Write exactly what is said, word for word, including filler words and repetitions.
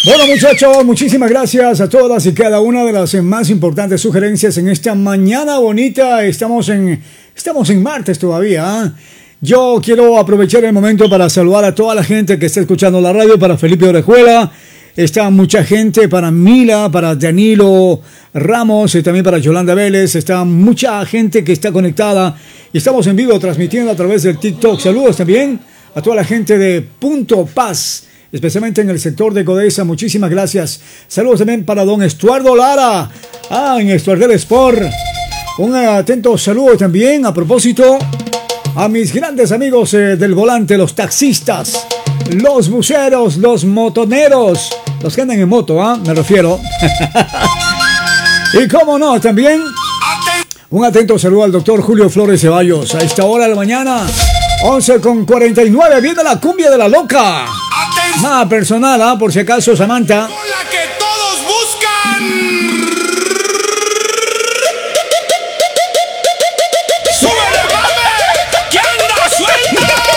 Bueno, muchachos, muchísimas gracias a todas y cada una de las más importantes sugerencias en esta mañana bonita. Estamos en, estamos en martes todavía, ¿eh? Yo quiero aprovechar el momento para saludar a toda la gente que está escuchando la radio, para Felipe Orejuela, está mucha gente, para Mila, para Danilo Ramos y también para Yolanda Vélez, está mucha gente que está conectada y estamos en vivo transmitiendo a través del TikTok. Saludos también a toda la gente de Punto Paz, especialmente en el sector de Codesa. Muchísimas gracias. Saludos también para don Estuardo Lara, ah, en Estuardel Sport. Un atento saludo también a propósito a mis grandes amigos eh, del volante, los taxistas, los buceros, los motoneros, los que andan en moto, ¿ah? ¿eh? Me refiero. Y cómo no, también un atento saludo al doctor Julio Flores Ceballos. A esta hora de la mañana, once con cuarenta y nueve, viene la cumbia de la loca. Nada personal, ¿ah? ¿eh? Por si acaso, Samantha.